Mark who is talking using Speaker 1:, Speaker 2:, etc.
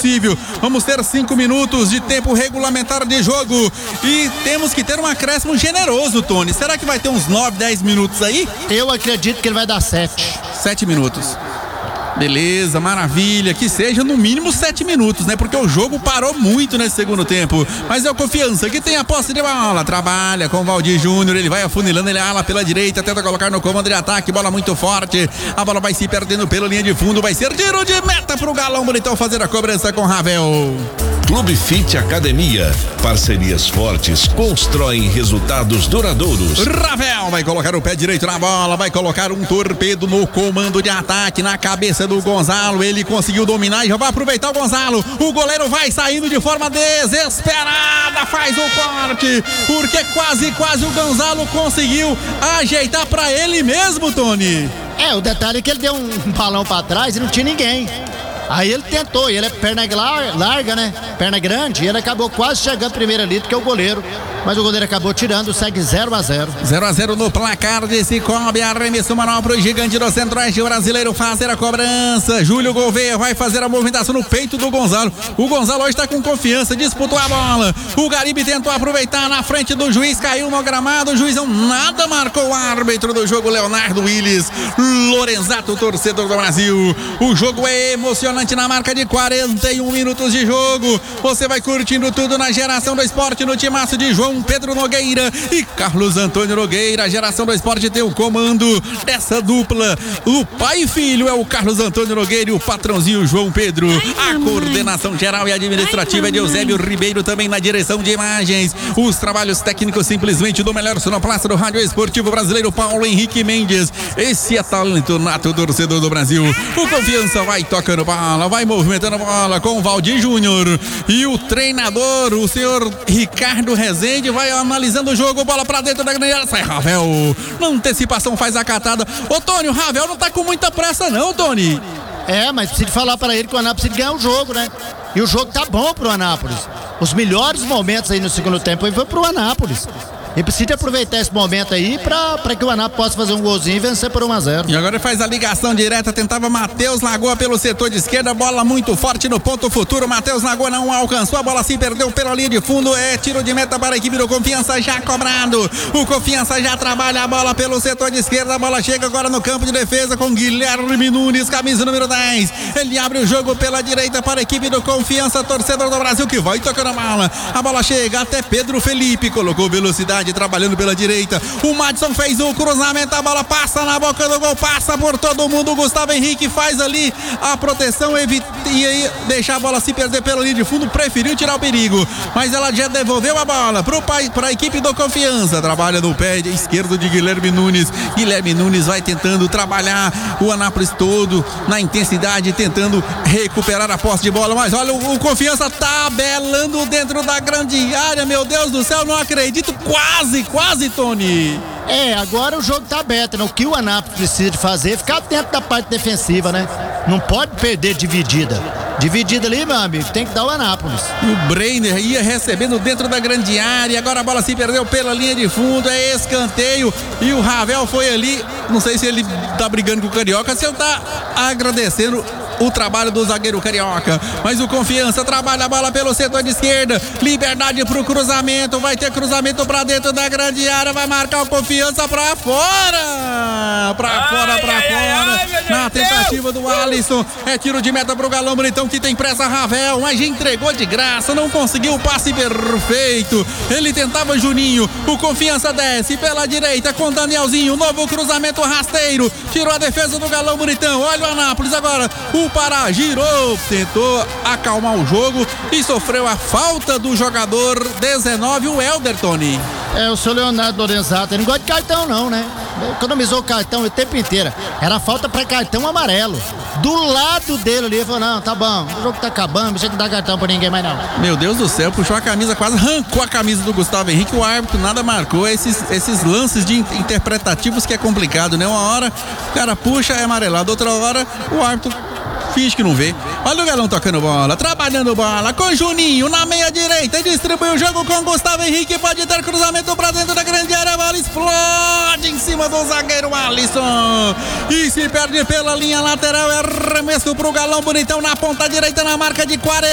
Speaker 1: possível. Vamos ter 5 minutos de tempo regulamentar de jogo e temos que ter um acréscimo generoso, Tony. Será que vai ter uns 9, 10 minutos aí?
Speaker 2: Eu acredito que ele vai dar 7.
Speaker 1: 7 minutos. Beleza, maravilha, que seja no mínimo 7 minutos, né? Porque o jogo parou muito nesse segundo tempo. Mas é o Confiança que tem a posse de bola, trabalha com o Valdir Júnior, ele vai afunilando, ele ala pela direita, tenta colocar no comando de ataque, bola muito forte, a bola vai se perdendo pela linha de fundo, vai ser tiro de meta pro Galão Bonitão fazer a cobrança com Ravel.
Speaker 3: Clube Fit Academia, parcerias fortes constroem resultados duradouros.
Speaker 1: Ravel vai colocar o pé direito na bola, vai colocar um torpedo no comando de ataque, na cabeça do Gonzalo, ele conseguiu dominar e já vai aproveitar o Gonzalo, o goleiro vai saindo de forma desesperada, faz o corte, porque quase o Gonzalo conseguiu ajeitar pra ele mesmo, Tony.
Speaker 2: O detalhe é que ele deu um balão pra trás e não tinha ninguém. Aí ele tentou, e ele é perna larga, né? Perna grande, e ele acabou quase chegando primeiro ali do que o goleiro. Mas o goleiro acabou tirando, segue 0-0.
Speaker 1: 0-0 no placar de Cicobi, arremesso manual pro gigante do Centro-Oeste brasileiro fazer a cobrança. Júlio Gouveia vai fazer a movimentação no peito do Gonzalo. O Gonzalo hoje tá com confiança, disputou a bola. O Garibe tentou aproveitar na frente do juiz, caiu no gramado, o juizão nada marcou, o árbitro do jogo, Leonardo Willis. Lorenzato, torcedor do Brasil. O jogo é emocionante na marca de 41 minutos de jogo. Você vai curtindo tudo na Geração do Esporte, no timaço de João Pedro Nogueira e Carlos Antônio Nogueira. A Geração do Esporte tem o comando dessa dupla. O pai e filho é o Carlos Antônio Nogueira e o patrãozinho João Pedro. A coordenação geral e administrativa é de Eusébio Ribeiro, também na direção de imagens. Os trabalhos técnicos simplesmente do melhor sonoplasta do rádio esportivo brasileiro, Paulo Henrique Mendes. Esse é talento nato, torcedor do Brasil. O Confiança vai tocando bola, vai movimentando a bola com o Valdir Júnior e o treinador, o senhor Ricardo Rezende, vai analisando o jogo, bola pra dentro da grande área, sai Ravel, na antecipação faz a catada. Ô Tony, o Ravel não tá com muita pressa não, Tony.
Speaker 2: Mas precisa falar pra ele que o Anápolis precisa ganhar o jogo, né? E o jogo tá bom pro Anápolis. Os melhores momentos aí no segundo tempo foi pro Anápolis. E precisa aproveitar esse momento aí pra que o Anápolis possa fazer um golzinho e vencer por 1-0.
Speaker 1: E agora faz a ligação direta, tentava Matheus Lagoa pelo setor de esquerda, bola muito forte no ponto futuro, Matheus Lagoa não alcançou, a bola se perdeu pela linha de fundo, é tiro de meta para a equipe do Confiança já cobrado. O Confiança já trabalha a bola pelo setor de esquerda, a bola chega agora no campo de defesa com Guilherme Nunes, camisa número 10. Ele abre o jogo pela direita para a equipe do Confiança, torcedor do Brasil que vai tocando a bola chega até Pedro Felipe, colocou velocidade, trabalhando pela direita, o Madison fez o cruzamento, a bola passa na boca do gol, passa por todo mundo, o Gustavo Henrique faz ali a proteção e aí deixar a bola se perder pela linha de fundo, preferiu tirar o perigo, mas ela já devolveu a bola para a equipe do Confiança, trabalha no pé esquerdo de Guilherme Nunes vai tentando trabalhar o Anápolis todo na intensidade, tentando recuperar a posse de bola, mas olha o Confiança tabelando dentro da grande área, meu Deus do céu, não acredito, quase, Tony.
Speaker 2: Agora o jogo tá aberto, né? O que o Anápolis precisa de fazer é ficar dentro da parte defensiva, né? Não pode perder dividida. Dividida ali, meu amigo, tem que dar o Anápolis.
Speaker 1: O Breiner ia recebendo dentro da grande área, agora a bola se perdeu pela linha de fundo, é escanteio e o Ravel foi ali, não sei se ele tá brigando com o Carioca, se ele tá agradecendo o trabalho do zagueiro Carioca, mas o Confiança trabalha a bola pelo setor de esquerda, liberdade pro cruzamento, vai ter cruzamento pra dentro da grande área, vai marcar o Confiança pra fora, na tentativa do Alisson, é tiro de meta pro Galão Bonitão que tem pressa, Ravel, mas entregou de graça, não conseguiu o passe perfeito, ele tentava Juninho, o Confiança desce pela direita com Danielzinho, novo cruzamento rasteiro, tirou a defesa do Galão Bonitão, olha o Anápolis agora, o Pará girou, tentou acalmar o jogo e sofreu a falta do jogador 19, o Helder, Tony.
Speaker 2: O seu Leonardo Lorenzato, ele não gosta de cartão não, né? Economizou o cartão o tempo inteiro. Era falta pra cartão amarelo. Do lado dele ali, ele falou, não, tá bom, o jogo tá acabando, não precisa dar cartão pra ninguém mais não.
Speaker 1: Meu Deus do céu, puxou a camisa, quase arrancou a camisa do Gustavo Henrique, o árbitro nada marcou, esses lances de interpretativos que é complicado, né? Uma hora o cara puxa, é amarelado, outra hora o árbitro finge que não vê. Olha o Galão tocando bola, trabalhando bola com Juninho na meia direita, distribui o jogo com Gustavo Henrique, pode ter cruzamento pra dentro da grande área, a bola explode em cima do zagueiro Alisson e se perde pela linha lateral, é arremesso pro Galão Bonitão na ponta direita na marca de 40.